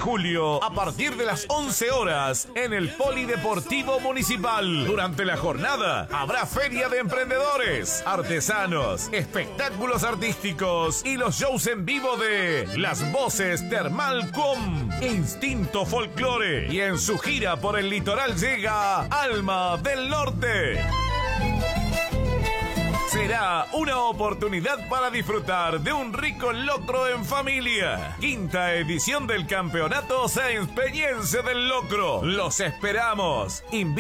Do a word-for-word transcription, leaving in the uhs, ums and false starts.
julio, a partir de las once horas, en el Polideportivo Municipal. Durante la jornada, habrá feria de emprendedores, artesanos, espectáculos artísticos y los shows en vivo de Las Voces Termal Com, Instinto Folklore. Y en su gira por el litoral llega Alma del Norte. Será una oportunidad para disfrutar de un rico locro en familia. Quinta edición del Campeonato Sáenz Peñense del Locro. Los esperamos. Invita